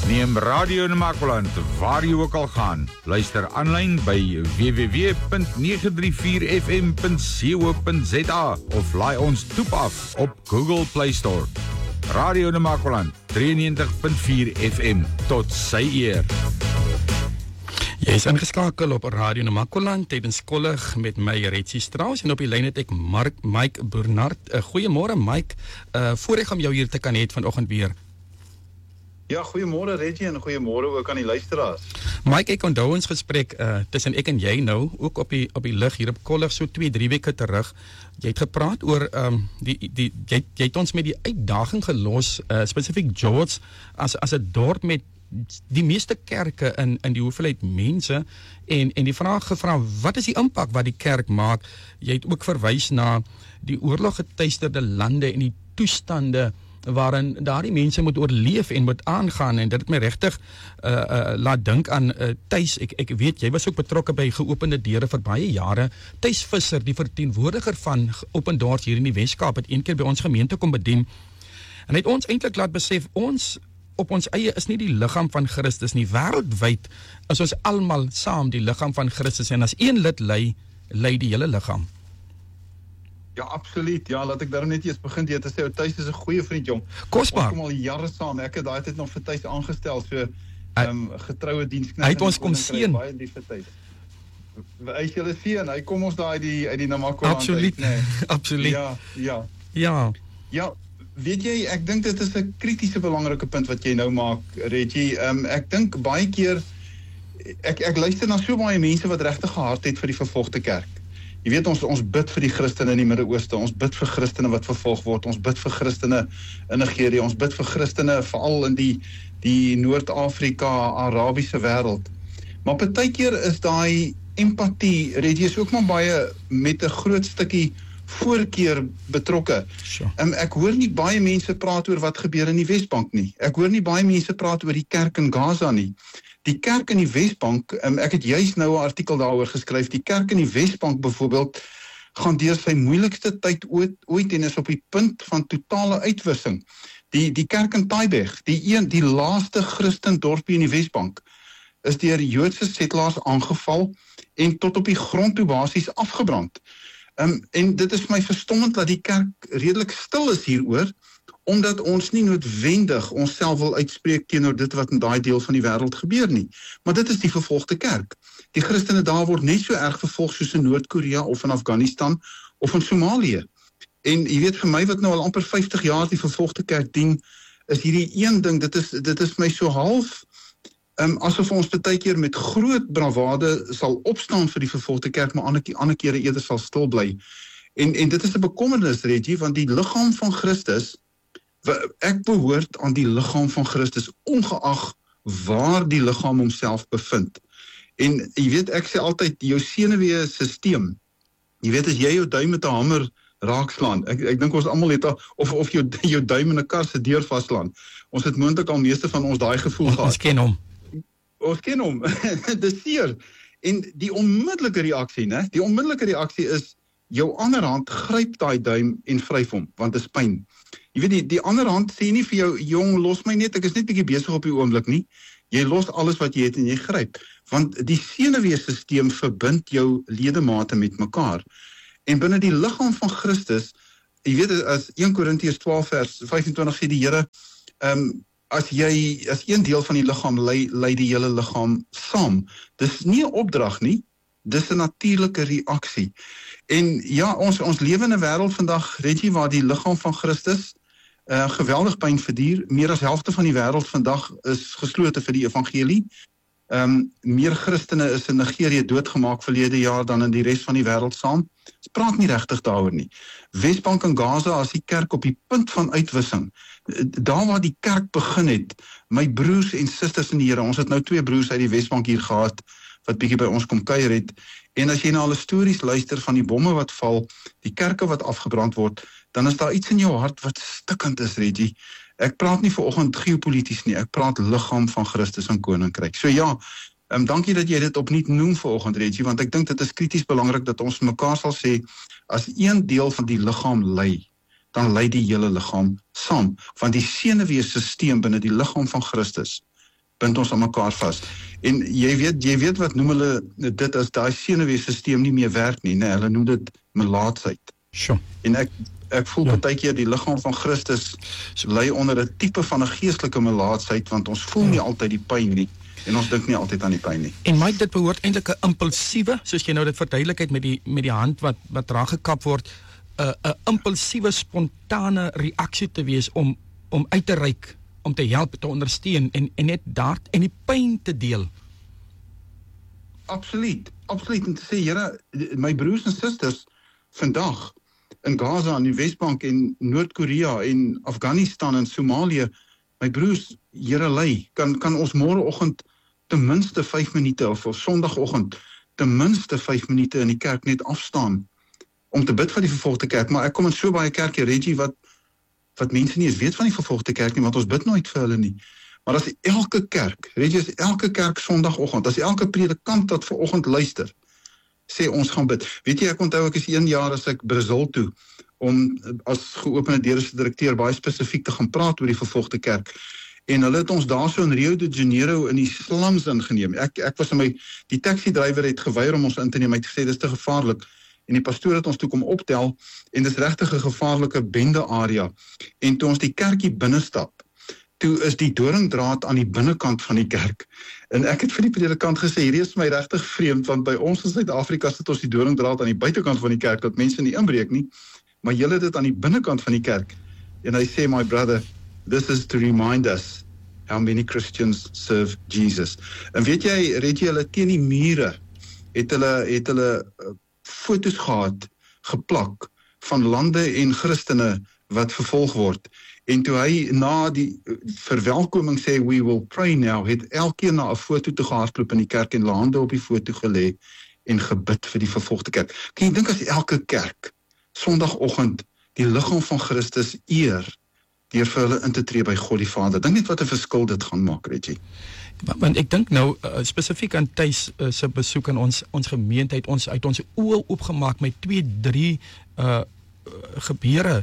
Neem Radio Namakoland waar jy ook al gaan. Luister aanlyn by www.934fm.co.za of laai ons toep af op Google Play Store. Radio Namakoland 93.4 FM. Tot sy eer. Jy is ingeskakel op Radio Namakoland tydens Kollig met my Retsie Strauss en op die lyn het ek Mike Bernard. Goeiemôre Mike, voorreg om jou hier te kan hê vanoggend weer. Ja, goeiemôre Reggie en goeiemôre ook aan die luisteraars. Mike, ek onthou ons gesprek tussen ek en jy nou, ook op die lig hier op Kollig so 2-3 weke terug. Jy het gepraat oor jy het ons met die uitdaging gelos, spesifiek George as 'n dorp met die meeste kerke in die hoeveelheid mense en die vraag gevra, wat is die impak wat die kerk maak? Jy het ook verwys na die oorloggetuisterde lande en die toestande waarin daardie mense moet oorleef en moet aangaan, en dit het my regtig laat dink aan Thys. Ek weet, jy was ook betrokke by Geopende Deure vir baie jare. Thys Visser, die verteenwoordiger van Open Doors hier in die Weskaap, het een keer by ons gemeente kom bedien, en het ons eintlik laat besef, ons op ons eie is nie die liggaam van Christus nie. Wêreldwyd is ons almal saam die liggaam van Christus, en as een lid ly die hele liggaam. Ja, absoluut. Ja, laat ek daarom net eers begin deur te sê, Thys is 'n goeie vriend, jong. Kosbaar. Ons kom al jare saam. Ek het daai tyd nog vir Thys aangestel, so getroue diensknegt. Hy het ons kom seën. Baie lief vir Thys. Hy is julle seën. Hy kom ons daai uit die Namakoland. Absoluut. Nee. Absoluut. Ja. Weet jy, ek dink dit is 'n kritiese belangrike punt wat jy nou maak, Reggie. Ek dink baie keer ek luister na so baie mense wat regtig gehart het vir die vervolgde kerk. Jy weet, ons bid vir die Christene in die Midde-Ooste, ons bid vir Christene wat vervolg word, ons bid vir Christene in Nigerië, ons bid vir Christene veral in die Noord-Afrika, Arabiese wêreld. Maar partykeer is daai empatie, Reggie, is ook maar baie met 'n groot stukkie voorkeur betrokke. Sure. Ek hoor nie baie mense praat oor wat gebeur in die Wesbank nie. Ek hoor nie baie mense praat oor die kerk in Gaza nie. Die kerk in die Wesbank, ek het juis nou 'n artikel daaroor geskryf, die kerk in die Wesbank byvoorbeeld gaan deur sy moeilikste tyd ooit en is op die punt van totale uitwissing. Die kerk in Taibeg, die laaste Christen dorpie in die Wesbank, is deur Joodse settlers aangeval en tot op die grond toe basies afgebrand. En dit is my verstommend dat die kerk redelik stil is hieroor, omdat ons nie noodwendig onsself wil uitspreek teenoor dit wat in daai deel van die wêreld gebeur nie. Maar dit is die vervolgde kerk. Die Christene daar word net so erg vervolg soos in Noord-Korea of in Afghanistan of in Somalië. En jy weet, vir my wat nou al amper 50 jaar die vervolgde kerk dien, is hierdie een ding, dit is my so half asof ons baie keer met groot bravade sal opstaan vir die vervolgde kerk, maar ander kere eerder sal stil bly. En dit is 'n bekommernis, Reggie, want die liggaam van Christus, ek behoort aan die liggaam van Christus, ongeag waar die liggaam homself bevind. En jy weet, ek sê altyd, jou senuweestelsel, jy weet, as jy jou duim met 'n hamer raakslaan, ek dink ons almal het of jou duim in 'n kar se deur vaslaan. Ons het moontlik al meeste van ons daai gevoel gehad. Ons ken hom. Dis seer. En die onmiddellike reaksie, is, jou ander hand gryp daai duim en vryf hom, want dit is pyn. Jy weet, die ander hand sê nie vir jou, jong, los my net, ek is net bietjie besig op die oomblik nie. Jy los alles wat jy het en jy gryp. Want die senuweestelsel verbind jou ledemate met mekaar. En binne die liggaam van Christus, jy weet, as 1 Korintiërs 12 vers 25 sê die Here, as een deel van die liggaam lei die hele liggaam saam. Dis nie 'n opdrag nie, dis 'n natuurlike reaksie. En ja, ons lewe in 'n wêreld vandag, Reggie, waar die liggaam van Christus geweldig pyn verduur. Meer as helfte van die wêreld vandag is geslote vir die evangelie. Meer Christene is in Nigerië doodgemaak verlede jaar dan in die res van die wêreld saam. Ons praat nie regtig daaroor nie. Wesbank en Gaza, as die kerk op die punt van uitwissing, daar waar die kerk begin het, my broers en susters in die Here, ons het nou 2 broers uit die Wesbank hier gehad, wat bietjie by ons kom kuier het, en as jy na hulle stories luister van die bomme wat val, die kerke wat afgebrand word, dan is daar iets in jou hart wat stikkend is, Reggie. Ek praat nie vanoggend geopolities nie, ek praat liggaam van Christus en koninkryk. So ja, dankie dat jy dit opnuut noem vanoggend, Reggie, want ek dink dit is krities belangrik dat ons mekaar sal sê, as een deel van die liggaam ly, dan lei die hele liggaam saam, want die senuweestelsel binne die liggaam van Christus bind ons aan mekaar vas. En jy weet wat noem hulle dit as daai senuweestelsel nie meer werk nie, nee, hulle noem dit melaatsheid. Sure. En ek voel partykeer die liggaam van Christus ly onder 'n tipe van 'n geestelike melaatsheid, want ons voel nie altyd die pyn nie en ons dink nie altyd aan die pyn nie. En Mike, dit behoort eintlik 'n impulsiewe, soos jy nou dit verduidelik het met die hand wat raak gekap word, 'n impulsiewe, spontane reaksie te wees om uit te reik, om te help, te ondersteun en net daar en die pyn te deel. Absoluut en te sê, Here, my broers en susters vandag in Gaza, in die Wesbank en Noord-Korea en Afghanistan en Somalië, my broers, Here lei, kan ons môreoggend ten minste 5 minute of Sondagoggend ten minste 5 minute in die kerk net afstaan om te bid vir die vervolgde kerk. Maar ek kom in so baie kerke, Reggie, wat mense nie eens weet van die vervolgde kerk nie, want ons bid nooit vir hulle nie. Maar as elke kerk, Reggie, as elke kerk Sondagoggend, as elke predikant wat vanoggend luister, sê ons gaan bid. Weet jy, ek onthou ek is 1 jaar as ek Brazil toe, om as geopende deure se direkteur baie spesifiek te gaan praat oor die vervolgde kerk. En hulle het ons daarso in Rio de Janeiro in die slums ingeneem. Ek was die taxi-drywer het geweier om ons in te neem. Hy het gesê dis te gevaarlik. En die pastoor het ons toe kom optel en dis regtig 'n gevaarlike bende area. En toe ons die kerkie binnestap, toe is die doringdraad aan die binnekant van die kerk. En ek het vir die predikant gesê, hierdie is my regtig vreemd, want by ons in Suid-Afrika sit ons die doringdraad aan die buitekant van die kerk, dat mense nie inbreek nie, maar julle het dit aan die binnekant van die kerk. En hy sê, my brother, this is to remind us how many Christians serve Jesus. En weet jy, Reggie, hulle teen die mure, het hulle foto's gehad, geplak, van lande en Christene wat vervolg word. En toe hy na die verwelkoming sê, we will pray now, het elkeen na 'n foto toe gehardloop in die kerk en hande op die foto gelê en gebid vir die vervolgde kerk. Kan jy dink as elke kerk Sondagoggend die liggaam van Christus eer deur vir hulle in te tree by God die Vader? Dink net wat 'n verskil dit gaan maak, Reggie. Want ek dink nou spesifiek aan Thys se besoek aan ons gemeenskap, ons uit ons oë oopgemaak met 2-3 gebeure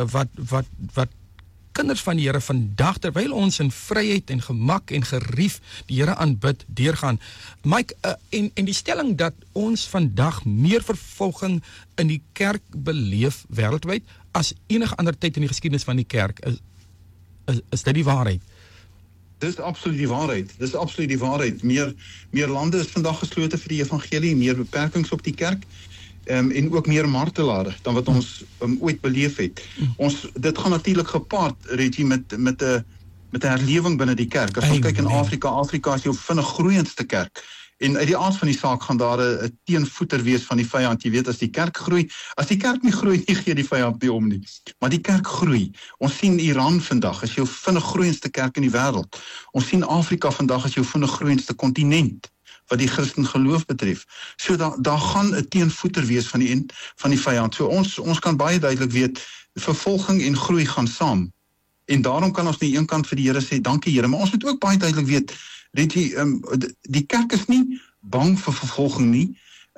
wat kinders van die Here vandag, terwyl ons in vryheid en gemak en gerief die Here aanbid, deurgaan. Mike, en die stelling dat ons vandag meer vervolging in die kerk beleef wêreldwyd as enige ander tyd in die geskiedenis van die kerk, is dit die waarheid? Dis absoluut die waarheid. Meer lande is vandag geslote vir die evangelie, meer beperkings op die kerk. En ook meer martelare dan wat ons ooit beleef het. Dit gaan natuurlik gepaard, Reggie, met 'n herlewing binne die kerk. As ons kyk in Afrika is jou vinnig groeiendste kerk. En uit die aard van die saak gaan daar 'n teenvoeter wees van die vyand. Jy weet, as die kerk groei, as die kerk nie groei nie, gee die vyand nie om nie. Maar die kerk groei. Ons sien Iran vandag as jou vinnig groeiendste kerk in die wêreld. Ons sien Afrika vandag as jou vinnig groeiendste kontinent wat die Christen geloof betref. So daar gaan 'n teenvoeter wees van die vyand. So ons kan baie duidelik weet, vervolging en groei gaan saam. En daarom kan ons aan die een kant vir die Here sê, dankie Here, maar ons moet ook baie duidelik weet, Reggie, die kerk is nie bang vir vervolging nie.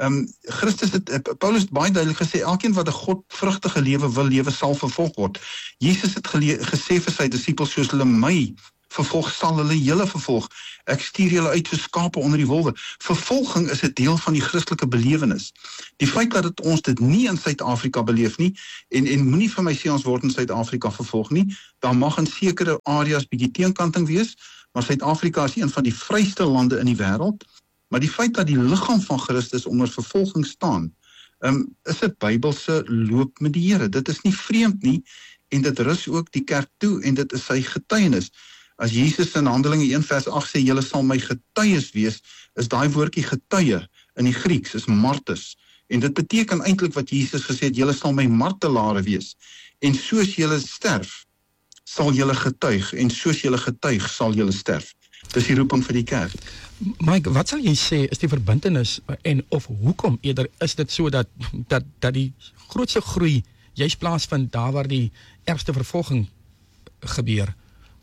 Paulus het baie duidelik gesê, elkeen wat 'n godvrugtige lewe wil lewe sal vervolg word. Jesus het gesê vir sy disippels, soos hulle my vervolg, sal hulle julle vervolg. Ek stuur julle uit soos skape onder die wolwe. Vervolging is 'n deel van die Christelike belewenis. Die feit dat ons dit nie in Suid-Afrika beleef nie, en moenie vir my sê ons word in Suid-Afrika vervolg nie, daar mag in sekere areas bietjie teenkanting wees, maar Suid-Afrika is een van die vryste lande in die wêreld. Maar die feit dat die liggaam van Christus onder vervolging staan, is 'n Bybelse loop met die Here. Dit is nie vreemd nie, en dit rus ook die kerk toe, en dit is sy getuienis. As Jesus in Handelinge 1 vers 8 sê, julle sal my getuies wees, is daai woordjie getuie in die Grieks, is martes. En dit beteken eintlik wat Jesus gesê het, julle sal my martelare wees. En soos julle sterf, sal julle getuig, en soos julle getuig, sal julle sterf. Dis die roeping vir die kerk. Mike, wat sal jy sê is die verbintenis, en of hoekom eerder is dit so dat die grootste groei juist plaasvind daar waar die ergste vervolging gebeur?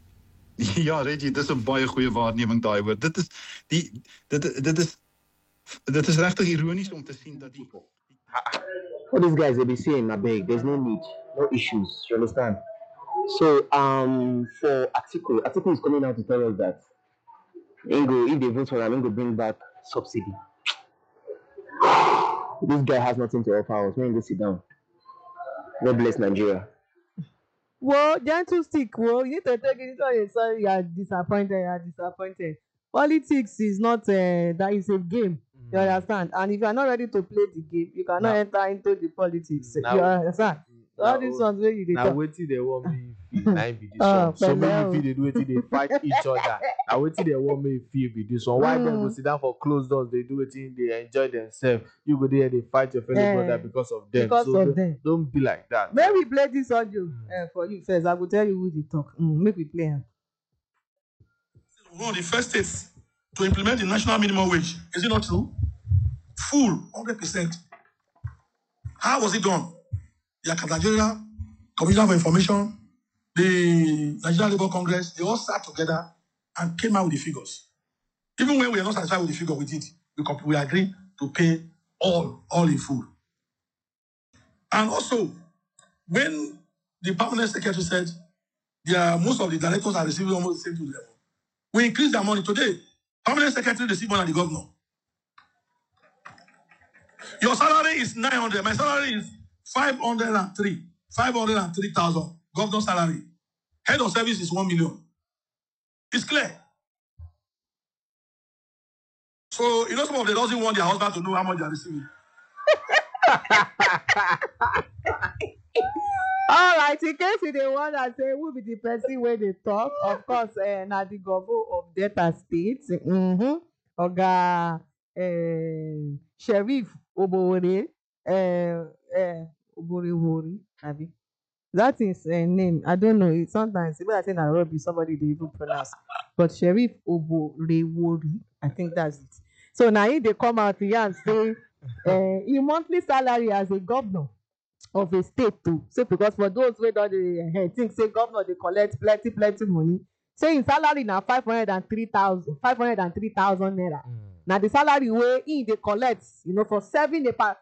Ja, Reggie, dis 'n baie goeie waarneming daai woord. Dit is regtig ironies om te sien dat die What these guys they be saying, abeg, there's no need, no issues, you understand? So, for Atiku is coming out to tell us that Ingo, if they vote for him, Ingo bring back subsidy. This guy has nothing to offer us. When go sit down. God bless Nigeria. Whoa, gentle stick. Whoa, you need to take it. Sorry, you are disappointed. You are disappointed. Politics is not that is a game. You understand? And if you are not ready to play the game, you cannot enter into the politics. You understand? All these ones where you dey Now talk. wetin they want me feel, na be this one. So many people they do wetin they fight each other. Now wetin they want me feel be this one. Why them go sit down for closed doors? They do wetin they enjoy themselves. You go there they fight your fellow brother because of them. Because so of them. Don't be like that. When we play this audio for you first, I will tell you who they talk. Make we play him. One of the first states to implement the national minimum wage. Is it not true? Full, 100%. How was it done? The Nigeria Commission for Information, the Nigerian Labour Congress, they all sat together and came out with the figures. Even when we are not satisfied with the figure we did, we agreed to pay all in full. And also, when the permanent secretary said most of the directors are receiving almost the same level, we increased their money today. Permanent secretary receives more than the governor. Your salary is 900. My salary is 503. 503,000. Governor salary. Head of service is 1 million. It's clear. So, some of them doesn't want their husband to know how much they are receiving. All right, in case you dey wonder say who be the person where they talk, of course, na the governor of Delta State, Oga Sheriff Oborevwori, Oborevwori, abi. That is a name. I don't know. Sometimes people are saying Nairobi, somebody they even pronounce, but Sheriff Oborevwori, I think that's it. So now they come out here and say, your monthly salary as a governor of a state too. So because for those wey don dey think say governor dey collect plenty money, say im salary na 503,000 naira. Na the salary wey im dey collect, for serving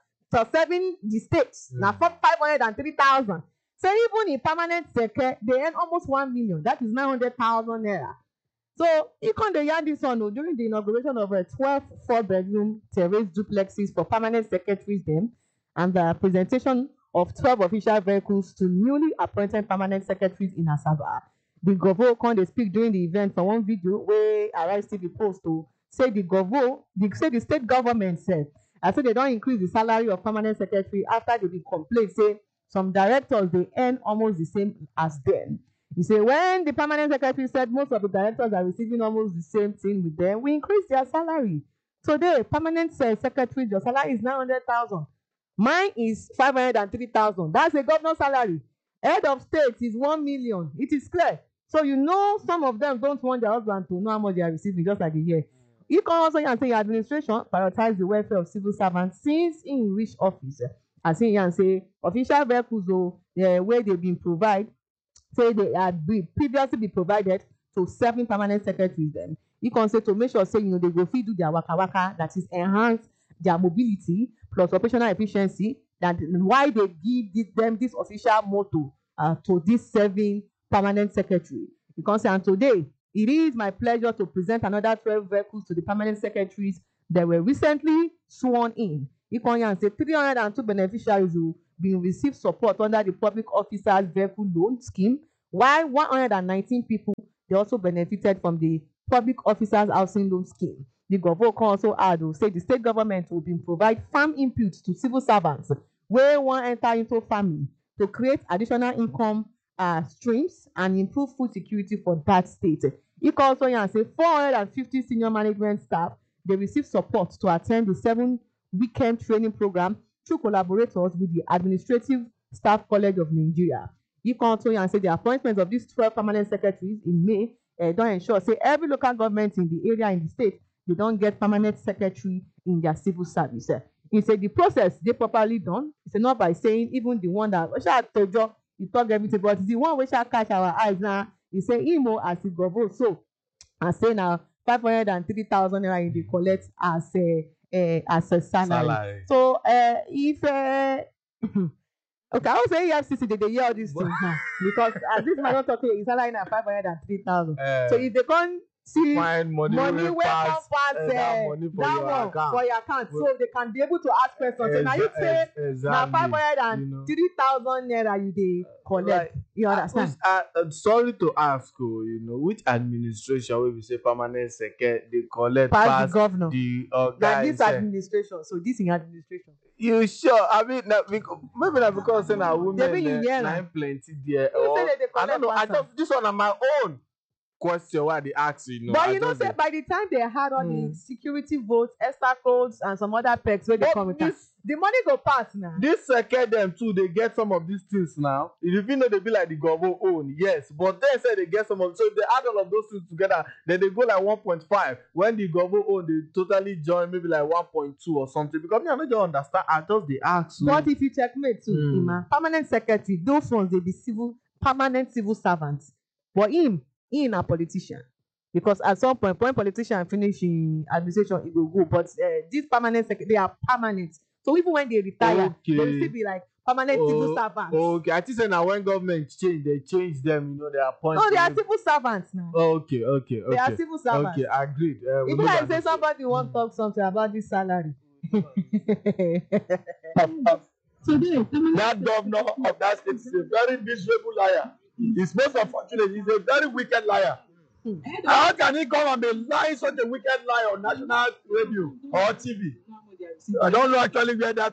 the states na 503,000. So even in permanent secretary dey earn almost 1 million. That is 900,000 naira. So he come dey yarn this one during the inauguration of 12 4-bedroom terrace duplexes for permanent secretaries dem and the presentation of 12 official vehicles to newly appointed permanent secretaries in Asaba. The governor come dey speak during the event for one video where Arise TV post to say the state government said, I say they don't increase the salary of permanent secretary after they be complain say some directors they earn almost the same as them. He say when the permanent secretary said most of the directors are receiving almost the same thing with them, we increase their salary. Today, permanent secretary, your salary is 900,000. Mine is 503,000. That's a governor's salary. Head of state is 1 million. It is clear. So some of them don't want their husband to know how much they are receiving, just like a year. You can also say your administration prioritize the welfare of civil servants since in reach office. As in say official vehicles where they've been provided, say they had previously been provided to 7 permanent secretaries. Them you can say to make sure say they go fit do their waka, that is enhance their mobility plus operational efficiency. That why they give them this official motto to this 7 permanent secretary. You can say, and today it is my pleasure to present another 12 vehicles to the permanent secretaries that were recently sworn in. You can say 302 beneficiaries will receive support under the Public Officers Vehicle Loan Scheme, while 119 people they also benefited from the Public Officers Housing Loan Scheme. The governor can also add say the state government will provide farm inputs to civil servants where one enter into farming to create additional income streams and improve food security for that state. You can also say 450 senior management staff they receive support to attend the 7-weekend training program through collaborators with the Administrative Staff College of Nigeria. You can also say the appointment of these 12 permanent secretaries in May don't ensure say every local government in the area in the state they don't get permanent secretary in their civil service. He said the process they properly done. It's not by saying even the one that you talk everything, but the one which shall catch our eyes now. He say emo as he go so and say now 503,000 naira they collect as a salary. So if okay, I will say EFCC they hear all these things now because as this man not talking, his salary now 503,000. So if they can't see find money wey pass come pass that money for your one account. for your account, so they can be able to ask questions. So now you say na 503,000 naira you dey collect. You understand? Sorry to ask, which administration wey be say permanent secretary dey collect pass the governor? The na this administration. So this in administration. You sure? I mean, maybe na because say na women na plenty there. I don't know. I just this one na my own question why they ask you. But you know, say by the time they had all the security votes, ESTA codes, and some other perks where they come with that, the money go pass now. This second them too, they get some of these things now. If you know they be like the government own, yes. But they say they get some of. So if they add all of those things together, then they go like 1.5. When the government own, they totally join maybe like 1.2 or something. Because I don't understand. I just they ask. But if you checkmate too, Ima, permanent secretary, those ones they be permanent civil servants. But him a politician, because at some point when politician finish in administration he will go, but this permanent secretary, they are permanent, so even when they retire they will still be like permanent civil servants. Okay, I think say now when government they change them, they appoint. No, they are civil servants now. Okay. They are civil servants. Okay, agreed. Even like say somebody want talk something about this salary. That governor of that state is a very miserable liar. He's most unfortunate. He's a very wicked liar. How can he come and be lying such a wicked lie on national radio or TV? I don't know actually where that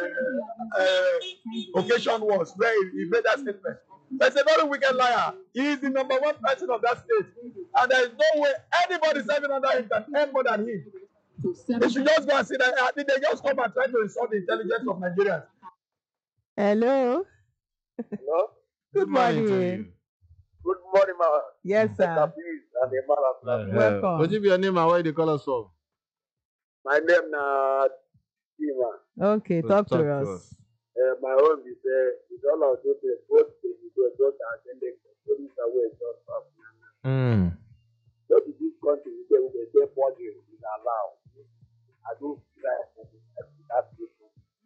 occasion was, where he made that statement. But it's a very wicked liar. He is the number one person of that state. And there is no way anybody serving under him can earn more than him. They should just go and see that. I think they just come and try to insult the intelligence of Nigerians. Hello? Hello? Good morning. Good morning, ma. Yes, sir. Welcome. What is your name and where they call us from? My name na Tima. Okay, talk to us. My own is all of this both both attending police away just after. So this country we say body is allowed. I don't feel like that people.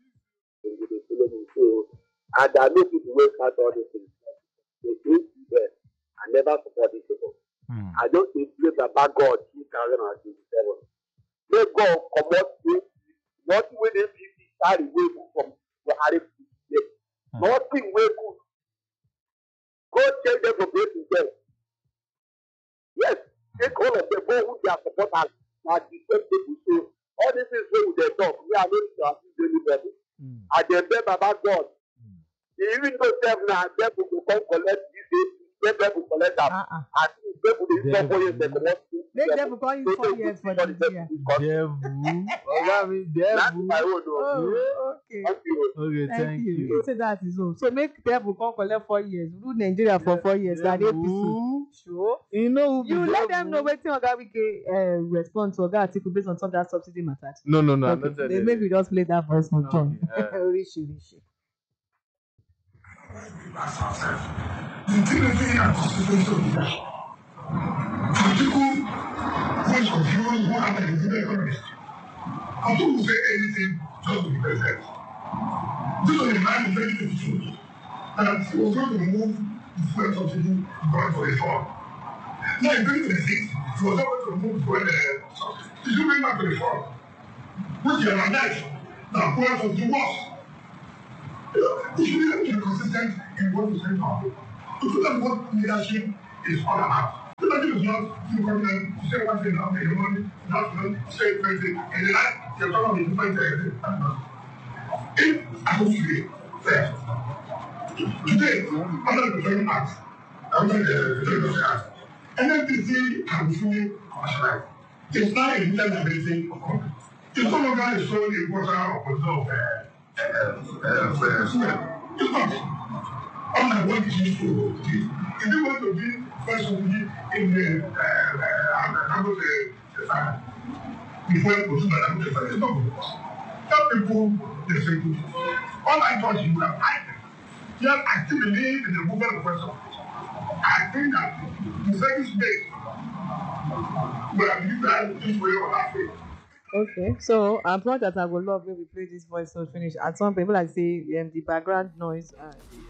So, and I know people will cut all these things. They do well. I never support these people. I don't think about God 2027. May God come out with nothing with them start away from the Arab people. Nothing way good. God tell them to break his death. Yes, take all of them, go who they are supporters, and the same people. So all this is where they talk. We are not to assist anybody. And they beg about God. Even though them now, them will come collect this, them will collect that. And people they use 4 years, they collect. Make them call you 4 years for the year. Devil. That's my own. Okay. Okay, thank you. You say that is all. So make devil come collect 4 years. Rule Nigeria for 4 years. That APC. Sure. You let them know waiting Oga Wike respond to Oga article based on some that subsidy matters. No. Okay. They maybe just play that voice on tone. Rishi. The thing is really a consequence of leadership. For people who is confused, who are like a good economist, and who will say anything just to be president. This was a man in 2022 that he was going to remove the fuel subsidy going for reform. Now in 2026, he was not going to remove the fuel subsidy. He should bring back the reform, which is an annexation that fuel subsidy was. You should be able to be consistent in what you say now. To do that, what leadership is all about. Leadership is not you come in, you say one thing, now make your money, not say it crazy, and then you're talking about the different things. If I go to you, fair. Today, under the Petroleum Act, under the Petroleum Act, NNPC can be fully commercialized. It's not a legal liability of company. It's no longer a solely important of it's not. Unlike what it used to be. If you want to be first of in the family, before you go to the family, it's not good. Tell people the same thing. All I thought you would have liked it. Yes, I still believe in the movement of person. I think that the second space will have been that this way or that way. Okay, so as much as I would love when we play this voice so finish, at some people like say the background noise